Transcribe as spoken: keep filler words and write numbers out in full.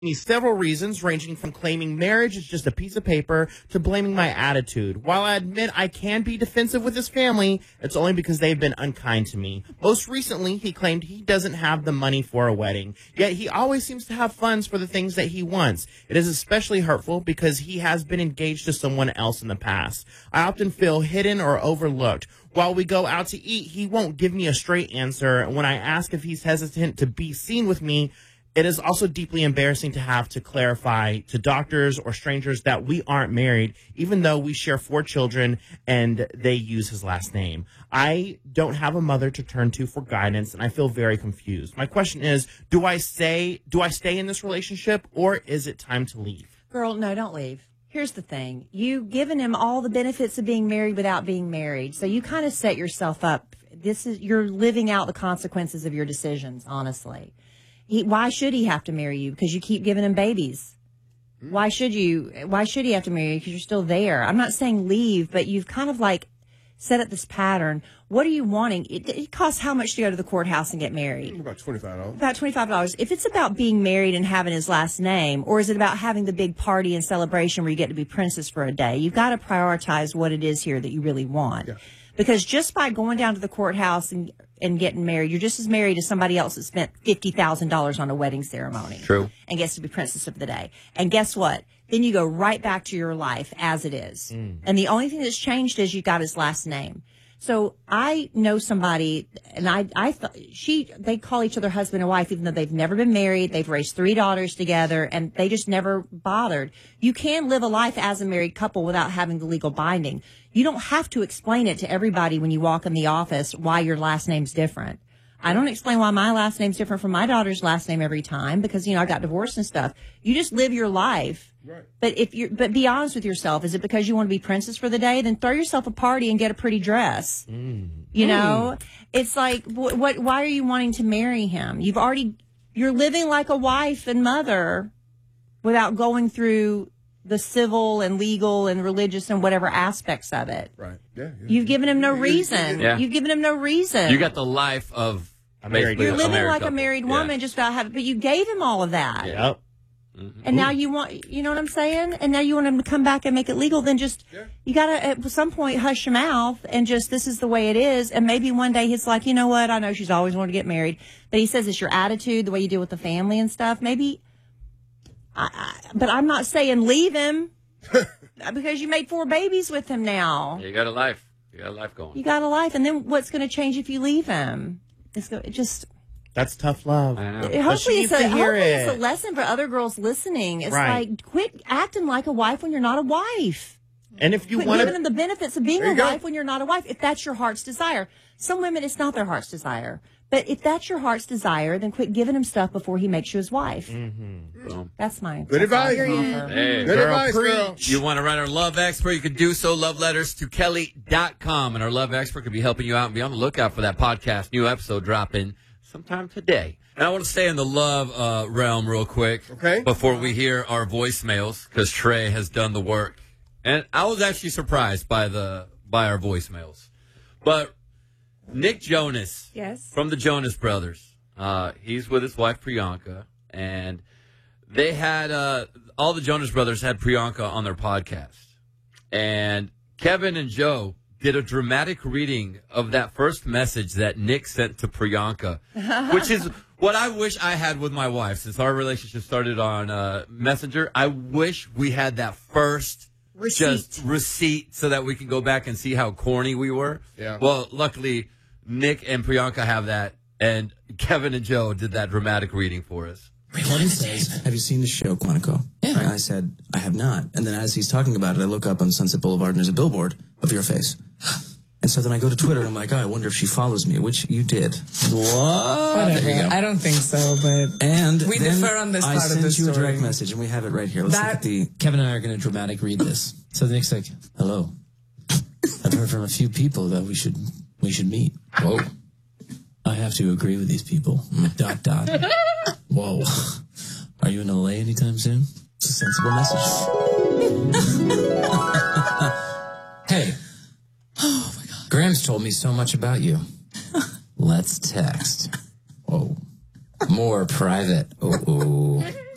me several reasons, ranging from claiming marriage is just a piece of paper to blaming my attitude. While I admit I can be defensive with his family, it's only because they've been unkind to me. Most recently, he claimed he doesn't have the money for a wedding, yet he always seems to have funds for the things that he wants. It is especially hurtful because he has been engaged to someone else in the past. I often feel hidden or overlooked. While we go out to eat, he won't give me a straight answer. When I ask if he's hesitant to be seen with me, it is also deeply embarrassing to have to clarify to doctors or strangers that we aren't married, even though we share four children and they use his last name. I don't have a mother to turn to for guidance, and I feel very confused. My question is, do I stay, do I stay in this relationship, or is it time to leave? Girl, no, don't leave. Here's the thing. You've given him all the benefits of being married without being married. So you kind of set yourself up. This is, you're living out the consequences of your decisions, honestly. He, why should he have to marry you? Because you keep giving him babies. Why should you? Why should he have to marry you? Because you're still there. I'm not saying leave, but you've kind of like set up this pattern. What are you wanting? It, it costs how much to go to the courthouse and get married? About twenty-five dollars. About twenty-five dollars. If it's about being married and having his last name, or is it about having the big party and celebration where you get to be princess for a day? You've got to prioritize what it is here that you really want. Yeah. Because just by going down to the courthouse and and getting married, you're just as married as somebody else that spent fifty thousand dollars on a wedding ceremony. True. And gets to be princess of the day. And guess what? Then you go right back to your life as it is. Mm. And the only thing that's changed is you got his last name. So I know somebody, and I, I thought she, they call each other husband and wife, even though they've never been married. They've raised three daughters together, and they just never bothered. You can live a life as a married couple without having the legal binding. You don't have to explain it to everybody when you walk in the office why your last name's different. I don't explain why my last name's different from my daughter's last name every time because, you know, I got divorced and stuff. You just live your life. Right. But if you're, but be honest with yourself. Is it because you want to be princess for the day? Then throw yourself a party and get a pretty dress. Mm. You know, mm. It's like, what, what, why are you wanting to marry him? You've already, you're living like a wife and mother without going through the civil and legal and religious and whatever aspects of it. Right. Yeah. yeah. You've given him no reason. Yeah. You've given him no reason. You got the life of a married You're living a married like couple. a married woman yeah. just about having, but you gave him all of that. Yep. Mm-hmm. And now you want, you know what I'm saying? And now you want him to come back and make it legal. Then just, yeah. you got to, at some point, hush your mouth and just, this is the way it is. And maybe one day he's like, you know what? I know she's always wanted to get married. But he says it's your attitude, the way you deal with the family and stuff. Maybe, I, I, but I'm not saying leave him because you made four babies with him now. Yeah, you got a life. You got a life going. You got a life. And then what's going to change if you leave him? It's go, it just... That's tough love. I know. Hopefully, it's a, hopefully it. it's a lesson for other girls listening. It's right. like, quit acting like a wife when you're not a wife. And if you quit want giving to... them the benefits of being a go. wife when you're not a wife, if that's your heart's desire. Some women, it's not their heart's desire. But if that's your heart's desire, then quit giving him stuff before he makes you his wife. Mm-hmm. Boom. That's my Good advice. Hey, Good girl, advice, preach. girl. You want to write our love expert? You can do so. Love letters to Kelly dot com. And our love expert could be helping you out and be on the lookout for that podcast. New episode dropping sometime today. And I want to stay in the love uh, realm real quick. Okay. Before we hear our voicemails, because Trey has done the work. And I was actually surprised by the by our voicemails. But Nick Jonas. Yes. From the Jonas Brothers. Uh, he's with his wife, Priyanka. And they had, uh, all the Jonas Brothers had Priyanka on their podcast. And Kevin and Joe did a dramatic reading of that first message that Nick sent to Priyanka, which is what I wish I had with my wife. Since our relationship started on uh, Messenger, I wish we had that first receipt. just receipt so that we can go back and see how corny we were. Yeah. Well, luckily, Nick and Priyanka have that, and Kevin and Joe did that dramatic reading for us. Recording says, have you seen the show, Quantico? Yeah. And I said, I have not. And then as he's talking about it, I look up on Sunset Boulevard and there's a billboard of your face. And so then I go to Twitter and I'm like, oh, I wonder if she follows me, which you did. What? Whatever. There you go. I don't think so, but And we then differ on this I part of sent the you a story. direct message and we have it right here. Let's That- look at the... Kevin and I are going to dramatic read this. So the next like, hello. I've heard from a few people that we should we should meet. Whoa. I have to agree with these people. dot dot. Whoa. Are you in L A anytime soon? It's a sensible message. Hey. Oh my God. Graham's told me so much about you. Let's text. Whoa. More private. Oh.